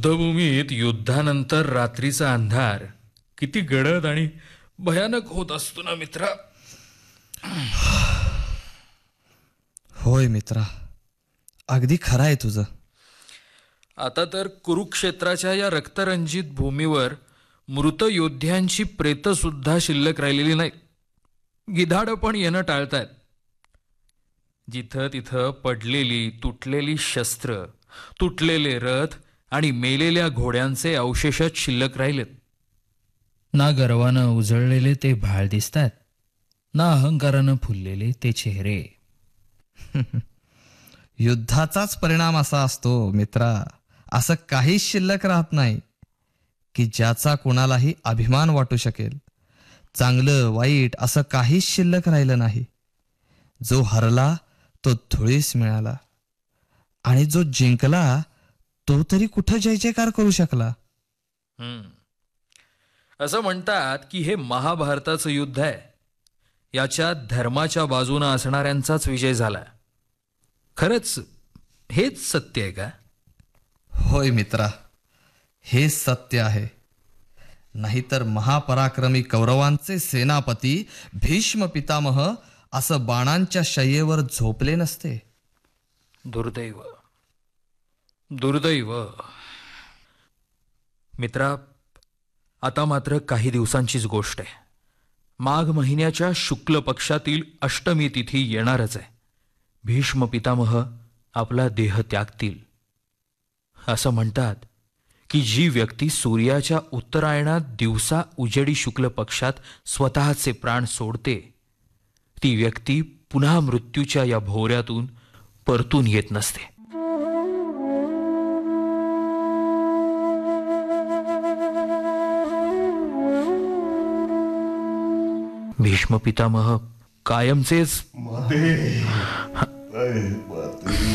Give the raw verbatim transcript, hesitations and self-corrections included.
युद्धभूमीत युद्धानंतर रात्रीचा अंधार किती गडद आणि भयानक होत असतो ना मित्रा. होय मित्रा, अगदी खरं आहे तुझं. आता तर कुरुक्षेत्राच्या या रक्तरंजित भूमीवर मृत योद्ध्यांची प्रेत सुद्धा शिल्लक राहिलेली नाही. गिधाडं पण येणं टाळतायत. जिथं तिथं पडलेली तुटलेली शस्त्र, तुटलेले रथ आणि मेलेल्या घोड्यांचे अवशेषच शिल्लक राहिलेत. ना गर्वानं उजळलेले ते भाळ दिसतात, ना अहंकारानं फुललेले ते चेहरे. युद्धाचाच परिणाम असा असतो मित्रा. असं काहीच शिल्लक राहत नाही की ज्याचा कुणालाही अभिमान वाटू शकेल. चांगलं वाईट असं काहीच शिल्लक राहिलं नाही. जो हरला तो धुळीस मिळाला, आणि जो जिंकला तो तरी कुठं जय जयकार करू शकला. हम्म असं म्हणतात की हे महाभारताचं युद्ध आहे. याच्यात धर्माच्या बाजूनं असणाऱ्यांचाच विजय झाला. खरंच हेच सत्य आहे का? होय मित्रा, हे सत्य आहे. नाहीतर महापराक्रमी कौरवांचे सेनापती भीष्म पितामह असं बाणांच्या शय्येवर झोपले नसते. दुर्दैव दुर्दैव मित्रा. आता मात्र काही दिवसांचीच गोष्ट आहे. माघ महिन्याच्या शुक्ल पक्षातील अष्टमी तिथी येणारच आहे. भीष्म पितामह आपला देह त्यागतील. असं म्हणतात की जी व्यक्ती सूर्याच्या उत्तरायणात दिवसा उजेडी शुक्ल पक्षात स्वतःचे प्राण सोडते, ती व्यक्ती पुन्हा मृत्यूच्या या भोवऱ्यातून परतून येत नसते. भीष्म पितामह कायमचेच